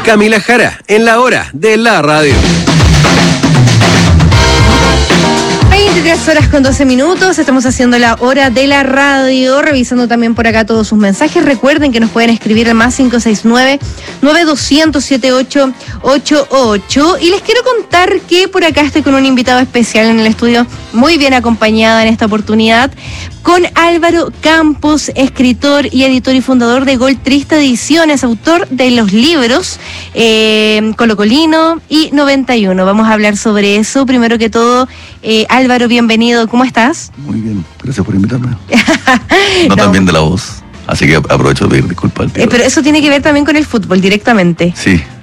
Camila Jara, en la hora de la radio. 23 horas con 12 minutos, estamos haciendo la hora de la radio, revisando también por acá todos sus mensajes. Recuerden que nos pueden escribir al más 569-9200-7888. Y les quiero contar que por acá estoy con un invitado especial en el estudio, muy bien acompañada en esta oportunidad, con Álvaro Campos, escritor y editor y fundador de Gol Triste Ediciones, autor de los libros Colocolino y 91. Vamos a hablar sobre eso. Primero que todo, Álvaro, bienvenido. ¿Cómo estás? Muy bien, gracias por invitarme. No tan bien de la voz, así que aprovecho de pedir disculpas al tío. Pero eso tiene que ver también con el fútbol directamente. Sí.